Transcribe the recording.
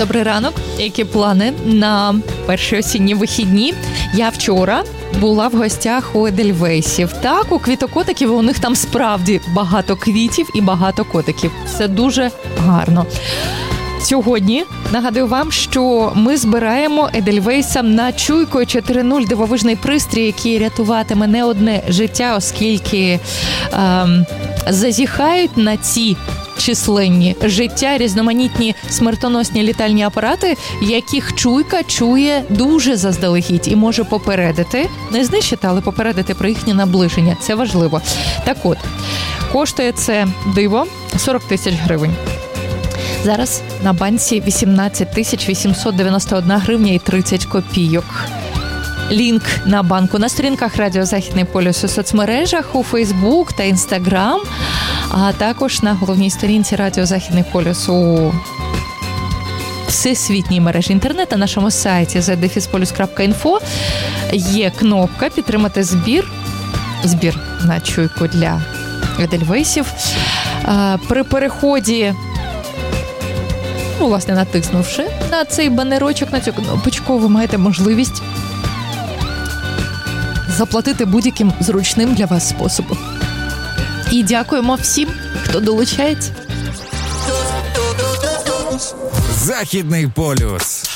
Добрий ранок. Які плани на перші осінні вихідні? Я вчора була в гостях у Едельвейсів. Так, у квітокотиків у них там справді багато квітів і багато котиків. Все дуже гарно. Сьогодні нагадую вам, що ми збираємо Едельвейсам на Чуйкою 4.0 дивовижний пристрій, який рятуватиме не одне життя, оскільки зазіхають на ці численні життя різноманітні смертоносні літальні апарати, яких Чуйка чує дуже заздалегідь і може попередити, не знищити, але попередити про їхнє наближення. Це важливо. Так от, коштує це диво 40 тисяч гривень. Зараз на банці 18 тисяч 891 гривня і 30 копійок. Лінк на банку на сторінках Радіо Західний полюс у соцмережах, у Фейсбук та Інстаграм, а також на головній сторінці Радіо Західний полюс у всесвітній мережі інтернету, на нашому сайті zdefispolius.info є кнопка «Підтримати збір на чуйку для Едельвейсів». При переході, власне, натиснувши на цей банерочок, на цю кнопочку, ви маєте можливість заплатити будь-яким зручним для вас способом. І дякуємо всім, хто долучається. Західний полюс.